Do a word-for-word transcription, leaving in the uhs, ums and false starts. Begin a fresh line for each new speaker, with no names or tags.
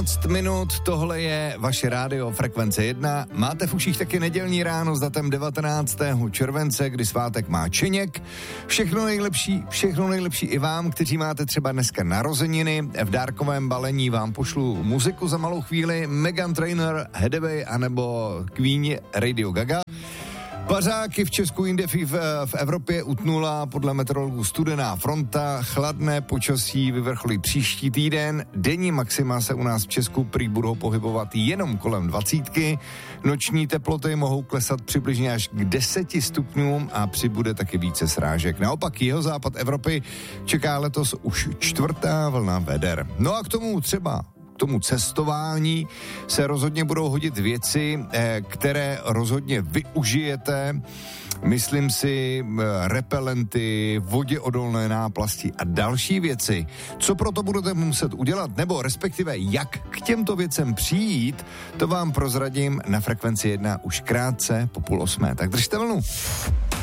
třináct minut, tohle je vaše rádio Frekvence jedna. Máte v uších taky nedělní ráno s datem devatenáctého července, kdy svátek má Čeněk. Všechno nejlepší, všechno nejlepší i vám, kteří máte třeba dneska narozeniny. V dárkovém balení vám pošlu muziku za malou chvíli. Meghan Trainor, Hathaway anebo Queen Radio Gaga. Pařáky v Česku jinde v, v Evropě utnula podle meteorologů studená fronta, chladné počasí vyvrcholí příští týden, denní maxima se u nás v Česku prý budou pohybovat jenom kolem dvacítky, noční teploty mohou klesat přibližně až k deseti stupňům a přibude taky více srážek. Naopak jihozápad Evropy čeká letos už čtvrtá vlna veder. No a k tomu třeba K tomu cestování se rozhodně budou hodit věci, které rozhodně využijete. Myslím si repelenty, voděodolné náplasti a další věci. Co proto budete muset udělat, nebo respektive jak k těmto věcem přijít, to vám prozradím na Frekvenci jedna už krátce po půl osmé. Tak držte vlnu.